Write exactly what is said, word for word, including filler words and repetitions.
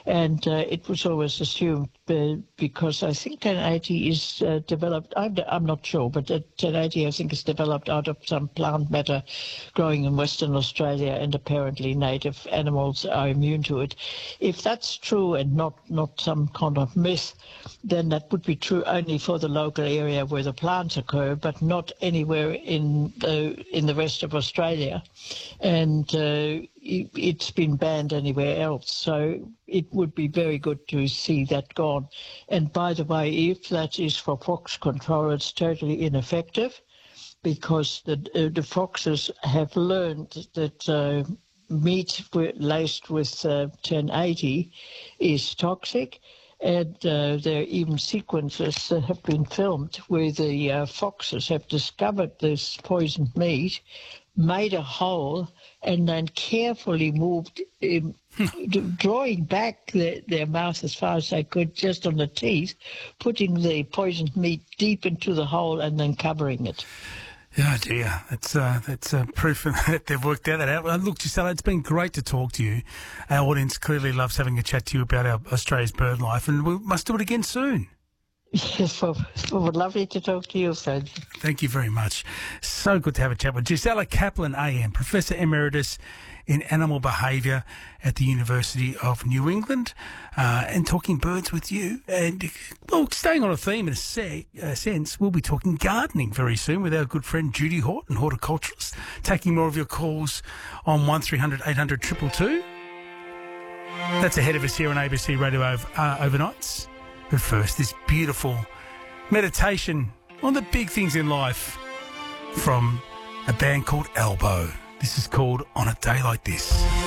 And uh, it was always assumed, uh, because I think ten eighty is uh, developed, I'm, I'm not sure, but uh, ten eighty I think is developed out of some plant matter growing in Western Australia, and apparently native animals are immune to it. If that's true and not, not some kind of myth, then that would be true only for the local area where the plants occur, but not anywhere in the, in the rest of Australia. And uh, it, it's been banned anywhere else. So it would be very good to see that gone. And by the way, if that is for fox control, it's totally ineffective, because the, uh, the foxes have learned that uh, meat laced with uh, ten eighty is toxic. And uh, there are even sequences that have been filmed where the uh, foxes have discovered this poisoned meat, made a hole, and then carefully moved, um, drawing back the, their mouth as far as they could, just on the teeth, putting the poisoned meat deep into the hole and then covering it. Oh dear, that's uh, that's uh, proof that they've worked out that out. Uh, look, Gisela, it's been great to talk to you. Our audience clearly loves having a chat to you about our Australia's bird life, and we must do it again soon. Yes, well, it was lovely to talk to you, Fred. Thank you very much. So good to have a chat with Gisela Kaplan, A M, Professor Emeritus in Animal Behaviour at the University of New England, uh, and talking birds with you. And, well, staying on a theme in a, se- a sense, we'll be talking gardening very soon with our good friend Judy Horton, horticulturalist, taking more of your calls on one three hundred eight hundred two two two. That's ahead of us here on A B C Radio over, uh, overnights. But first, this beautiful meditation on the big things in life from a band called Elbow. This is called On a Day Like This.